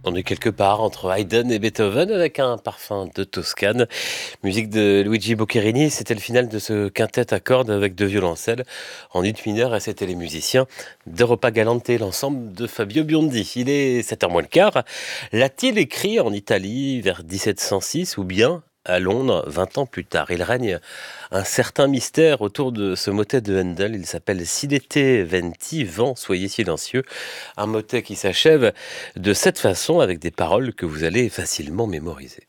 On est quelque part entre Haydn et Beethoven avec un parfum de Toscane. Musique de Luigi Boccherini, c'était le final de ce quintet à cordes avec deux violoncelles en ut mineur et c'était les musiciens d'Europa Galante, l'ensemble de Fabio Biondi. Il est 7h moins le quart. L'a-t-il écrit en Italie vers 1706 ou bien à Londres 20 ans plus tard? Il règne un certain mystère autour de ce motet de Handel. Il s'appelle Silete venti, vent, soyez silencieux. Un motet qui s'achève de cette façon avec des paroles que vous allez facilement mémoriser.